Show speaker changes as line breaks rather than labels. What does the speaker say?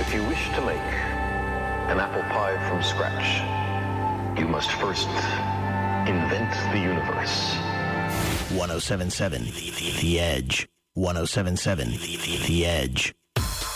If you wish to make an apple pie from scratch, you must first invent the universe.
107.7 The Edge. 107.7 The Edge.